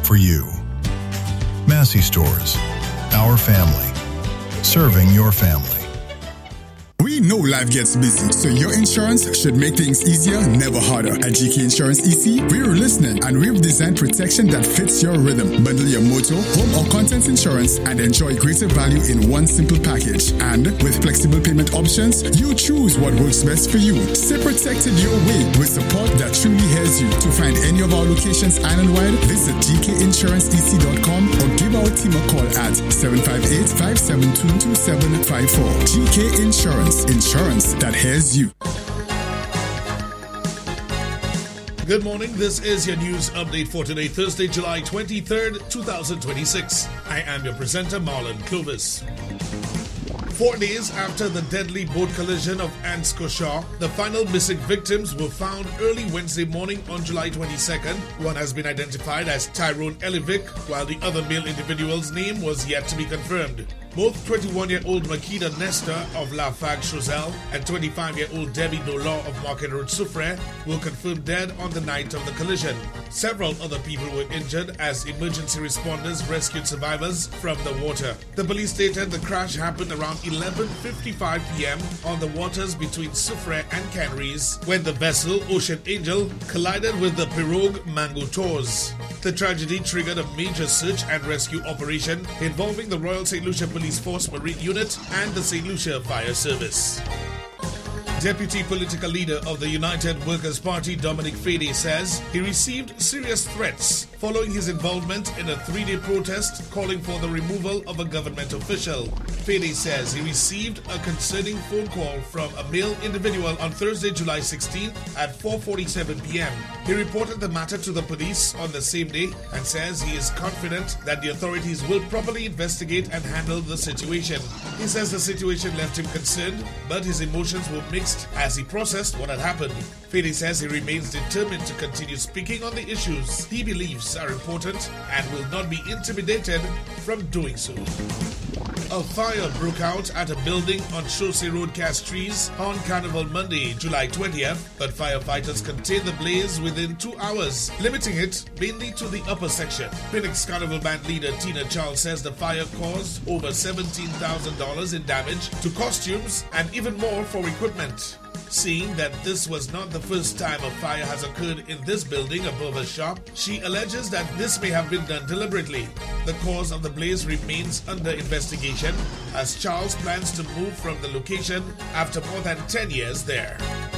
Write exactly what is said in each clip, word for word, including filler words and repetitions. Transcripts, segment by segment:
for you. Massey Stores, our family, serving your family. We know life gets busy, so your insurance should make things easier, never harder. At G K Insurance E C, we're listening and we've designed protection that fits your rhythm. Bundle your motor, home or contents insurance and enjoy greater value in one simple package. And with flexible payment options, you choose what works best for you. Stay protected your way with support that truly hears you. To find any of our locations island-wide, visit G K insurance E C dot com or give our team a call at seven five eight, five seven two, two seven five four. G K Insurance. Insurance that hears you. Good morning. This is your news update for today, Thursday, July twenty-third, twenty twenty-six. I am your presenter, Marlon Clovis. Four days after the deadly boat collision of Anscoshaw, the final missing victims were found early Wednesday morning on July twenty-second. One has been identified as Tyrone Elivic, while the other male individual's name was yet to be confirmed. Both twenty-one-year-old Makeda Nestor of La Fague Choiseul and twenty-five-year-old Debbie Dolan of Market Road Soufrière were confirmed dead on the night of the collision. Several other people were injured as emergency responders rescued survivors from the water. The police stated the crash happened around eleven fifty-five p.m. on the waters between Soufrière and Canaries when the vessel Ocean Angel collided with the pirogue Mango Tours. The tragedy triggered a major search and rescue operation involving the Royal Saint Lucia Police Force Marine Unit and the Saint Lucia Fire Service. Deputy political leader of the United Workers' Party, Dominic Fede, says he received serious threats following his involvement in a three-day protest calling for the removal of a government official. Fede says he received a concerning phone call from a male individual on Thursday, July sixteenth at four forty-seven p.m. He reported the matter to the police on the same day and says he is confident that the authorities will properly investigate and handle the situation. He says the situation left him concerned, but his emotions were mixed as he processed what had happened. Fede says he remains determined to continue speaking on the issues he believes are important and will not be intimidated from doing so. A fire broke out at a building on Chaussee Road, Castries on Carnival Monday, July twentieth, but firefighters contained the blaze within two hours, limiting it mainly to the upper section. Phoenix Carnival Band leader Tina Charles says the fire caused over seventeen thousand dollars in damage to costumes and even more for equipment. Seeing that this was not the first time a fire has occurred in this building above a shop, she alleges that this may have been done deliberately. The cause of the blaze remains under investigation as Charles plans to move from the location after more than ten years there.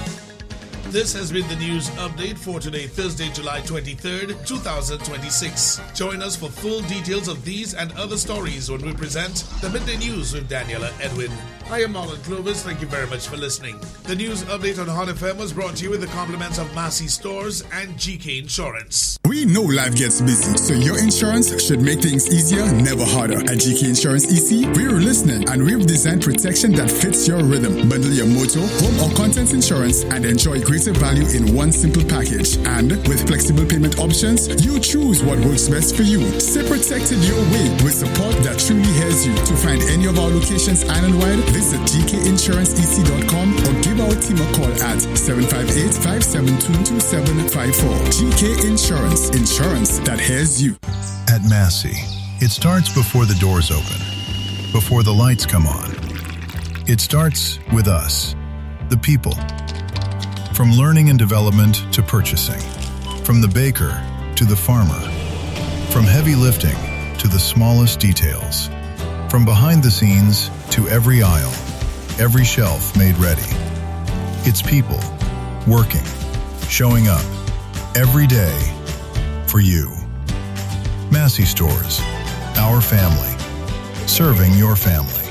This has been the news update for today, Thursday, July twenty-third, twenty twenty-six. Join us for full details of these and other stories when we present the Midday News with Daniela Edwin. I am Marlon Clovis. Thank you very much for listening. The news update on Hot F M was brought to you with the compliments of Massey Stores and G K Insurance. We know life gets busy, so your insurance should make things easier, never harder. At G K Insurance E C, we're listening and we've designed protection that fits your rhythm. Bundle your motor, home or contents insurance and enjoy greater value in one simple package. And with flexible payment options, you choose what works best for you. Stay protected your way with support that truly hears you. To find any of our locations island-wide, visit G K insurance E C dot com or give our team a call at seven five eight, five seven two, two seven five four. G K Insurance, insurance that hears you. At Massey, it starts before the doors open, before the lights come on. It starts with us, the people. From learning and development to purchasing, from the baker to the farmer, from heavy lifting to the smallest details, from behind the scenes to every aisle, every shelf made ready. It's people working, showing up every day for you. Massey Stores, our family, serving your family.